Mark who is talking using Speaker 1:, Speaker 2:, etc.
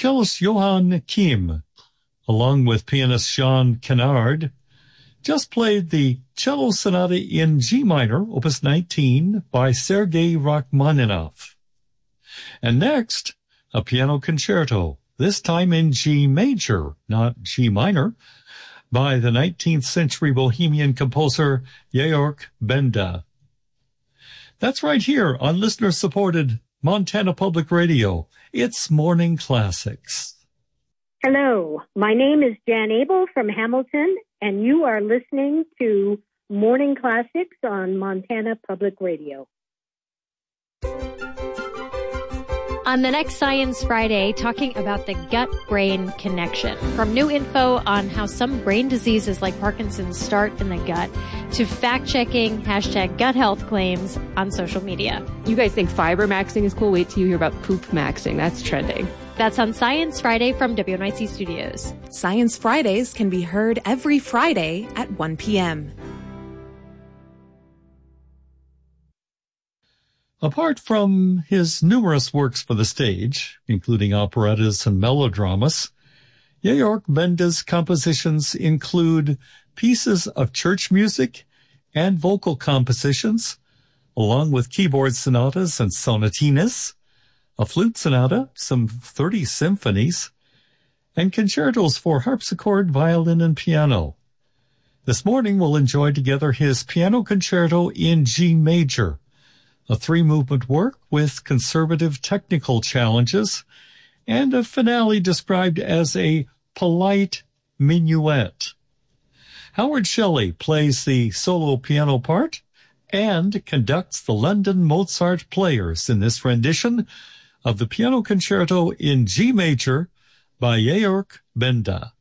Speaker 1: cellist Johann Kim, along with pianist Jean Kennard, just played the Cello Sonata in G minor, Opus 19, by Sergei Rachmaninoff. And next, a piano concerto, this time in G major, not G minor, by the 19th century Bohemian composer Georg Benda. That's right here on listener-supported Montana Public Radio. It's Morning Classics.
Speaker 2: Hello, my name is Jan Abel from Hamilton, and you are listening to Morning Classics on Montana Public Radio.
Speaker 3: On the next Science Friday, talking about the gut-brain connection. From new info on how some brain diseases like Parkinson's start in the gut to fact-checking #GutHealth claims on social media.
Speaker 4: You guys think fiber maxing is cool? Wait till you hear about poop maxing. That's trending.
Speaker 3: That's on Science Friday from WNYC Studios.
Speaker 5: Science Fridays can be heard every Friday at 1 p.m.
Speaker 1: Apart from his numerous works for the stage, including operettas and melodramas, Georg Benda's compositions include pieces of church music and vocal compositions, along with keyboard sonatas and sonatinas, a flute sonata, some 30 symphonies, and concertos for harpsichord, violin, and piano. This morning we'll enjoy together his piano concerto in G major, a 3-movement work with conservative technical challenges, and a finale described as a polite minuet. Howard Shelley plays the solo piano part and conducts the London Mozart Players in this rendition of the piano concerto in G major by Georg Benda.